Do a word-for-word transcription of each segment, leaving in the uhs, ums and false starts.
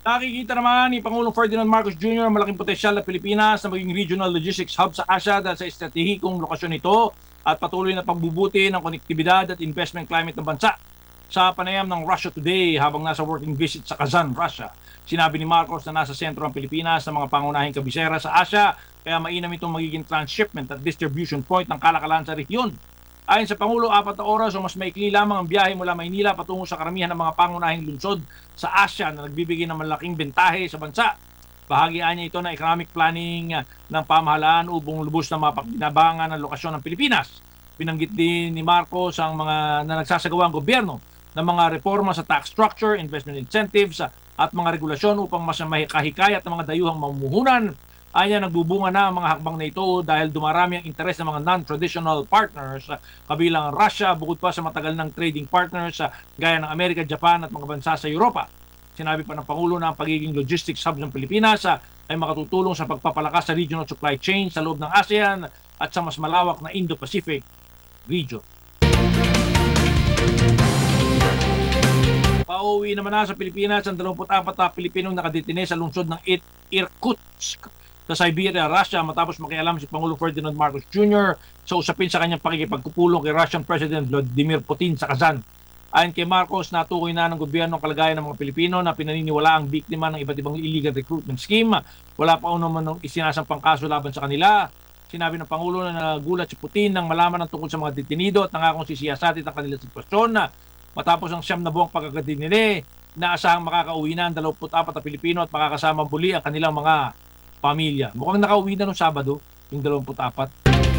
Nakikita naman ni Pangulong Ferdinand Marcos Junior ang malaking potensyal na Pilipinas na maging regional logistics hub sa Asia dahil sa estratehikong lokasyon nito at patuloy na pagbubuti ng konektibidad at investment climate ng bansa. Sa panayam ng Russia Today habang nasa working visit sa Kazan, Russia, sinabi ni Marcos na nasa sentro ang Pilipinas sa mga pangunahing kabisera sa Asia kaya mainam itong magiging transshipment at distribution point ng kalakalan sa rehiyon. Ayon sa Pangulo, apat na oras o mas maikli lamang ang biyahe mula Maynila patungo sa karamihan ng mga pangunahing lungsod sa Asia na nagbibigay ng malaking bentahe sa bansa. Bahagian niya ito ng economic planning ng pamahalaan upang lubos na mapagdinabangan ang lokasyon ng Pilipinas. Binanggit din ni Marcos ang mga na nagsasagawa ang gobyerno ng mga reforma sa tax structure, investment incentives at mga regulasyon upang mas mahikahikayat ng mga dayuhang mamumuhunan. Anya nagbubunga na ang mga hakbang na ito dahil dumarami ang interes ng mga non-traditional partners kabilang ang Russia bukod pa sa matagal ng trading partners gaya ng Amerika, Japan at mga bansa sa Europa. Sinabi pa ng Pangulo na ang pagiging logistics hub ng Pilipinas ay makatutulong sa pagpapalakas sa regional supply chain sa loob ng ASEAN at sa mas malawak na Indo-Pacific region. Pauwi naman na sa Pilipinas ang dalawampu't apat na Pilipinong nakadetine sa lungsod ng Irkutsk sa Siberia, Russia matapos makialam si Pangulo Ferdinand Marcos Junior sa usapin sa kanyang pakikipagpupulong kay Russian President Vladimir Putin sa Kazan. Ayon kay Marcos, natukoy na ng gobyerno ang kalagayan ng mga Pilipino na pinaniniwala ang biktima ng iba't ibang illegal recruitment scheme. Wala pa naman ng isinasampang kaso laban sa kanila. Sinabi ng Pangulo na nagulat si Putin nang malaman ng tungkol sa mga detenido at nangakong sisiyasatin ang kanilang sitwasyon. Matapos ang siyam na buwang pagkakadinili, naasahang makakauwi na ang dalawampu't apat na Pilipino at makakasama muli ang kanilang mga pamilya. Mukhang nakauwi na noong Sabado, yung dalawampu't apat.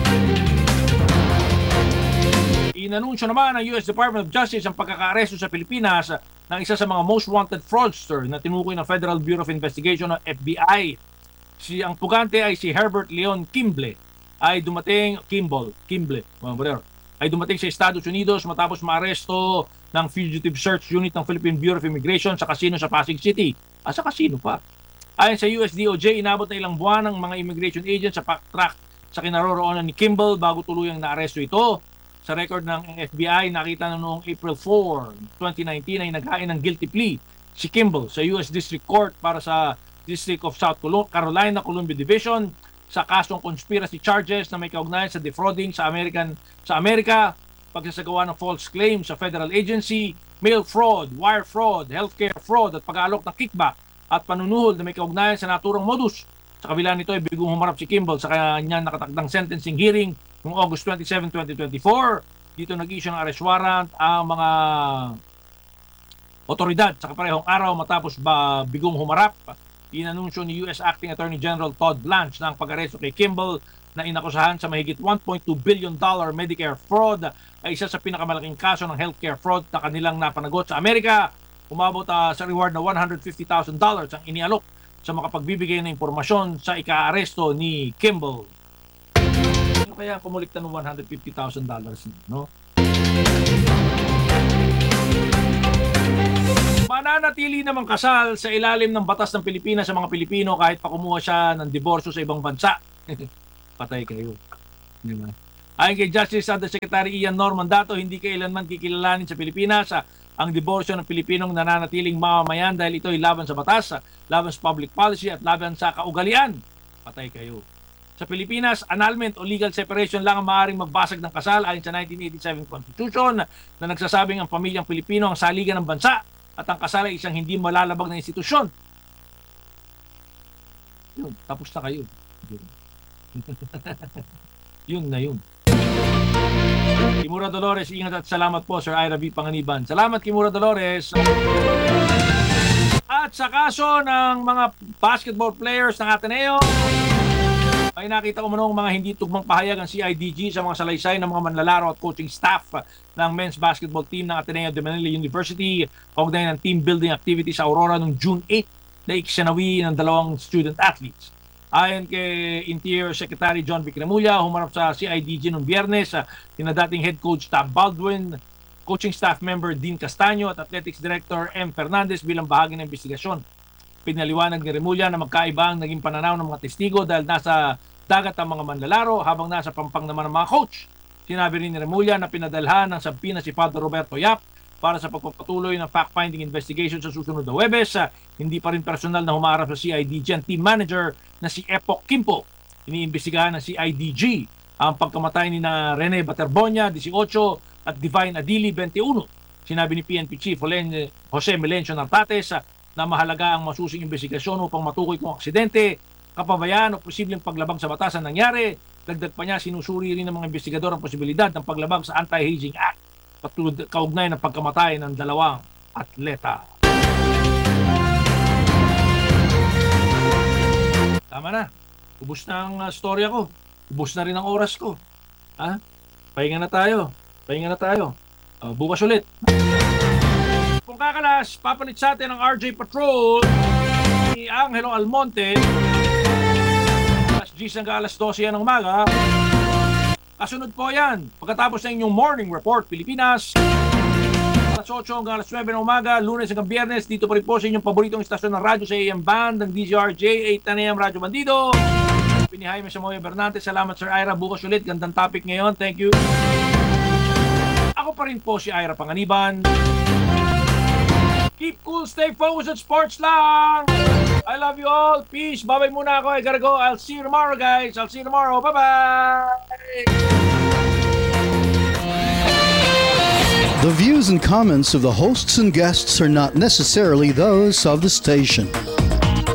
Inanunsyo naman ng U S Department of Justice ang pagkakaaresto sa Pilipinas ng isa sa mga most wanted fraudster na tinukoy ng Federal Bureau of Investigation o F B I. Si ang pugante ay si Herbert Leon Kimble ay dumating Kimball, Kimble, whatever, ay dumating sa Estados Unidos matapos maaresto ng Fugitive Search Unit ng Philippine Bureau of Immigration sa casino sa Pasig City. Ah, sa casino pa. Ayon sa U S D O J, inabot na ilang buwan ng mga immigration agents sa backtrack sa kinaroroonan ni Kimball bago tuluyang naaresto ito. Sa record ng F B I, nakita na noong April fourth, twenty nineteen ay naghain ng guilty plea si Kimball sa U S District Court para sa District of South Carolina, Columbia Division sa kasong conspiracy charges na may kaugnayan sa defrauding sa American sa Amerika, pagsasagawa ng false claims sa federal agency, mail fraud, wire fraud, healthcare fraud at pag-aalok ng kickback at panunuhol na may kaugnayan sa naturang modus. Sa kabila nito ay bigong humarap si Kimball sa kanyang nakatakdang sentencing hearing noong August twenty-seventh, twenty twenty-four. Dito nag-issue ng arrest warrant ang mga otoridad sa kaparehong araw matapos ba bigong humarap. Inanunsyo ni U S Acting Attorney General Todd Blanche na ang pag-aresto kay Kimball na inakusahan sa mahigit one point two billion dollar Medicare fraud ay isa sa pinakamalaking kaso ng healthcare fraud na kanilang napanagot sa Amerika. Umabot uh, sa reward na one hundred fifty thousand dollars ang inialok sa makapagbibigay ng impormasyon sa ika-aresto ni Kimball. Ano kaya kumulikta ng one hundred fifty thousand dollars, no? Mananatili naman kasal sa ilalim ng batas ng Pilipinas sa mga Pilipino kahit pa kumuha siya ng diborsyo sa ibang bansa. Patay kayo. Diba? Ayon kay Justice Undersecretary Ian Norman Dato, hindi kailanman kikilalanin sa Pilipinas ang diborsyo ng Pilipinong nananatiling mamamayan dahil ito ay laban sa batas, laban sa public policy at laban sa kaugalian. Patay kayo. Sa Pilipinas, annulment o legal separation lang ang maaaring magbasag ng kasal ayon sa nineteen eighty-seven Constitution na nagsasabing ang pamilyang Pilipino ang saligan ng bansa at ang kasal ay isang hindi malalabag na institusyon. Yun, tapos na kayo. Yun, yun na yun. Kimura Dolores, ingat at salamat po Sir Ira V. Panganiban. Salamat Kimura Dolores. At sa kaso ng mga basketball players ng Ateneo, ay nakita ko manong mga hindi tugmang pahayag ang C I D G sa mga salaysay ng mga manlalaro at coaching staff ng men's basketball team ng Ateneo de Manila University kaugnay ng team building activity sa Aurora noong June eighth na ikisanawi ng dalawang student athletes. Ayon kay Interior Secretary John V. Cremulya, humarap sa C I D G noong Biyernes sa dating head coach Tab Baldwin, coaching staff member Dean Castaño at athletics director M. Fernandez bilang bahagi ng investigasyon. Pinaliwanag ni Remulla na magkaiba ang naging pananaw ng mga testigo dahil nasa dagat ang mga manlalaro habang nasa pampang naman ang mga coach. Sinabi rin ni Remulla na pinadalhan ng sabpina si Father Roberto Yap para sa pagpapatuloy ng fact-finding investigation sa susunod na Huwebes. Uh, hindi pa rin personal na humarap sa C I D G ang team manager na si Epok Kimpo. Iniimbestigahan ng C I D G ang pagkamatay ni na Rene Baterbonia, eighteen, at Divine Adili, twenty-one. Sinabi ni P N P Chief Jose Melencio Nartates uh, na mahalaga ang masusing investigasyon upang matukoy kung aksidente, kapabayaan o posibleng paglabag sa batas ang nangyari. Dagdag pa niya, sinusuri rin ng mga investigador ang posibilidad ng paglabag sa Anti-Aging Act patulad kaugnay ng pagkamatay ng dalawang atleta. Tama na. Ubus na ang uh, storya ko. Ubus na rin ang oras ko. Ha? Pahinga na tayo. Pahinga na tayo. Uh, bukas ulit. Kung kakalas, papalit sa atin ang R J Patrol ni Angelo Almonte. Alas diyes hanggang alas dose yan ng umaga. Kasunod po yan. Pagkatapos ng inyong Morning Report Pilipinas, alas eight hanggang alas nine ng umaga, Lunes hanggang Biyernes, dito pa rin po sa inyong paboritong istasyon ng radyo sa A M Band, ng D Z R J, eight ten A M Radyo Bandido. Pinihay mo sa Moya Bernante. Salamat Sir Ira. Bukas ulit. Gandang topic ngayon. Thank you. Ako pa rin po si Ira Panganiban. Keep cool, stay focused at sports lang. I love you all. Peace. Babay muna ako. I gotta go. I'll see you tomorrow, guys. I'll see you tomorrow. Bye-bye. The views and comments of the hosts and guests are not necessarily those of the station.